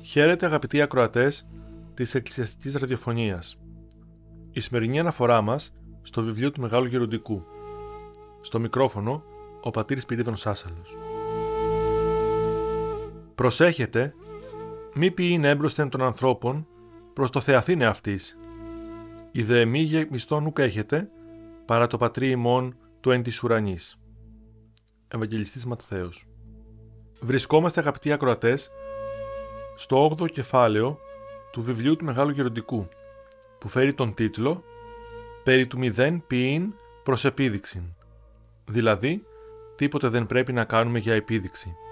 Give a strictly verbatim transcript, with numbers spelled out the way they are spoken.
Χαίρετε αγαπητοί ακροατές της Εκκλησιαστικής Ραδιοφωνίας. Η σημερινή αναφορά μας στο βιβλίο του Μεγάλου Γεροντικού. Στο μικρόφωνο, ο πατήρ Σπυρίδων Σάσαλος. Προσέχετε, μη ποιήν έμπροσθεν των ανθρώπων προς το θεαθήνε αυτής. Η δε μη γεμιστόν ουκ έχετε, παρά το πατρί ημών του εν της ουρανής. Ευαγγελιστής Ματθαίος. Βρισκόμαστε αγαπητοί ακροατές στο όγδοο κεφάλαιο του βιβλίου του Μεγάλου Γεροντικού, που φέρει τον τίτλο «Περί του μηδέν ποιήν προς επίδειξην», δηλαδή τίποτε δεν πρέπει να κάνουμε για επίδειξη.